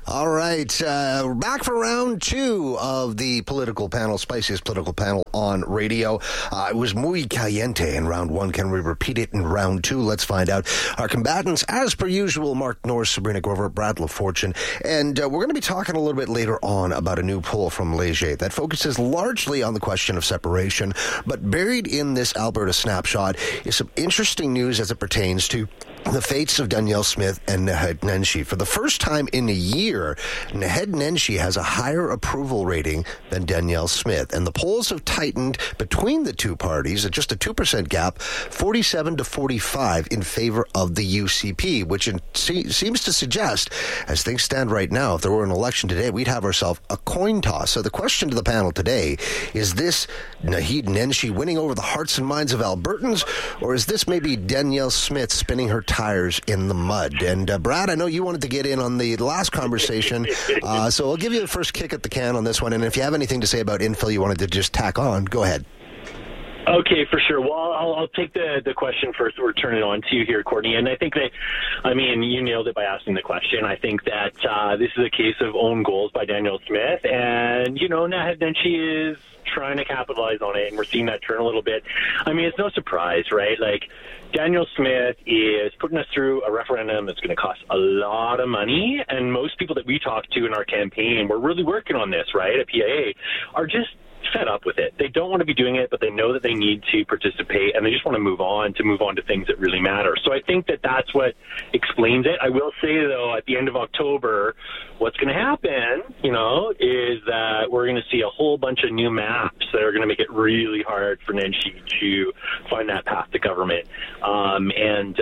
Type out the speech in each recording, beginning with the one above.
All right, back for round two of the political panel, spiciest political panel on radio. It was muy caliente in round one. Can we repeat it in round two? Let's find out. Our combatants, as per usual, Mark Norris, Sabrina Grover, Brad LaFortune. And we're going to be talking a little bit later on about a new poll from Leger that focuses largely on the question of separation. But buried in this Alberta snapshot is some interesting news as it pertains to the fates of Danielle Smith and Naheed Nenshi. For the first time in a year, Naheed Nenshi has a higher approval rating than Danielle Smith. And the polls have tightened between the two parties at just a 2% gap, 47 to 45 in favor of the UCP, which seems to suggest, as things stand right now, if there were an election today, we'd have ourselves a coin toss. So the question to the panel today, is this Naheed Nenshi winning over the hearts and minds of Albertans, or is this maybe Danielle Smith spinning her tires in the mud? And Brad, I know you wanted to get in on the last conversation, so I'll give you the first kick at the can on this one. And if you have anything to say about infill you wanted to just tack on, go ahead. Okay, for sure. Well, I'll take the question first. We're turning it on to you here, Courtney. And I think that, you nailed it by asking the question. I think that this is a case of own goals by Danielle Smith. And, Naheed Nenshi is trying to capitalize on it, and we're seeing that turn a little bit. It's no surprise, right? Like, Danielle Smith is putting us through a referendum that's going to cost a lot of money, and most people that we talk to in our campaign, we're really working on this, right, at PIA, are just fed up with it. They don't want to be doing it, but they know that they need to participate, and they just want to move on to things that really matter. So I think that that's what explains it. I will say, though, at the end of October, what's going to happen, is that we're going to see a whole bunch of new maps that are going to make it really hard for Nenshi to find that path to government, and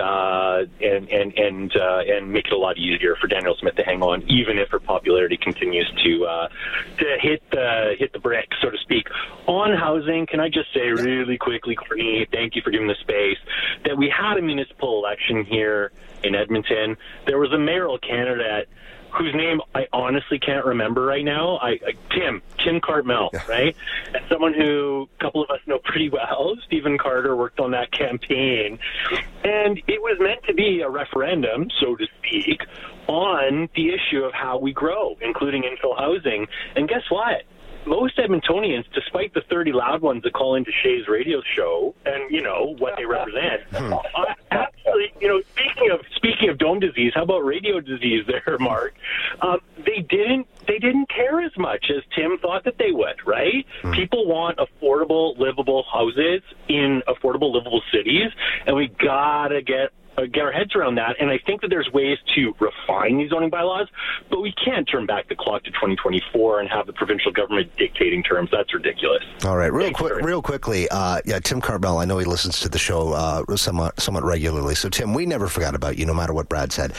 make it a lot easier for Danielle Smith to hang on, even if her popularity continues to hit the bricks, so to speak. On housing, can I just say really quickly, Courtney, thank you for giving the space, that we had a municipal election here in Edmonton. There was a mayoral candidate whose name I honestly can't remember right now. Tim Cartmel, right? And someone who a couple of us know pretty well. Stephen Carter worked on that campaign. And it was meant to be a referendum, so to speak, on the issue of how we grow, including infill housing. And guess what? Most Edmontonians, despite the 30 loud ones that call into Shay's radio show and, what they represent, actually, speaking of dome disease, how about radio disease there, Mark? They didn't care as much as Tim thought that they would, right? People want affordable, livable houses in affordable, livable cities, and we gotta get our heads around that. And I think that there's ways to refine these zoning bylaws, but we can't turn back the clock to 2024 and have the provincial government dictating terms. That's ridiculous. All right, real quickly, Tim Cartmel, I know he listens to the show somewhat regularly. So, Tim, we never forgot about you, no matter what Brad said.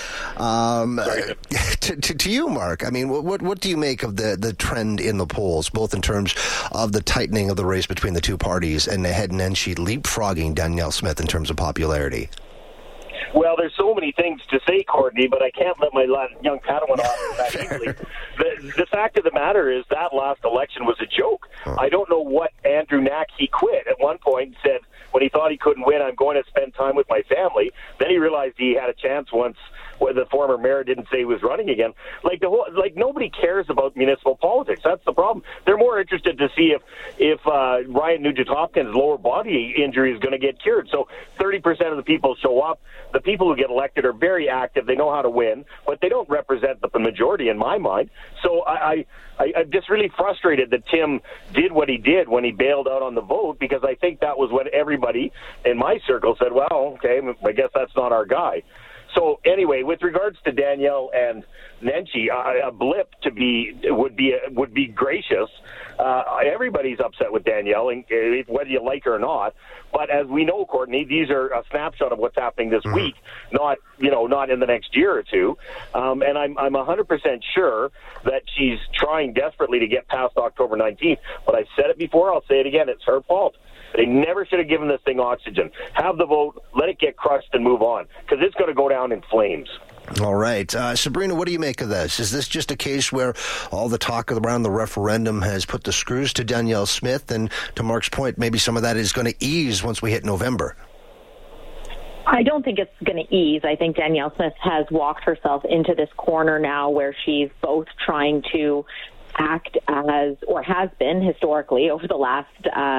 To you, Mark, what do you make of the trend in the polls, both in terms of the tightening of the race between the two parties and Naheed Nenshi leapfrogging Danielle Smith in terms of popularity? Well, there's so many things to say, Courtney, but I can't let my young Padawan off that easily. The fact of the matter is that last election was a joke. I don't know what Andrew Knack, he quit at one point and said, when he thought he couldn't win, I'm going to spend time with my family. Then he realized he had a chance once where the former mayor didn't say he was running again. Nobody cares about municipal politics. That's the problem. They're more interested to see if Ryan Nugent-Hopkins' lower body injury is going to get cured. So 30% of the people show up. The people who get elected are very active. They know how to win, but they don't represent the majority in my mind. So I'm just really frustrated that Tim did what he did when he bailed out on the vote, because I think that was when everybody in my circle said, well, okay, I guess that's not our guy. So anyway, with regards to Danielle and Nenshi, a blip would be gracious. Everybody's upset with Danielle, whether you like her or not. But as we know, Courtney, these are a snapshot of what's happening this week, not in the next year or two. And I'm 100% sure that she's trying desperately to get past October 19th. But I've said it before, I'll say it again, it's her fault. They never should have given this thing oxygen. Have the vote, let it get crushed and move on, because it's going to go down in flames. All right. Sabrina, what do you make of this? Is this just a case where all the talk around the referendum has put the screws to Danielle Smith, and to Mark's point, maybe some of that is going to ease once we hit November? I don't think it's going to ease. I think Danielle Smith has walked herself into this corner now where she's both trying to act as, or has been historically over the last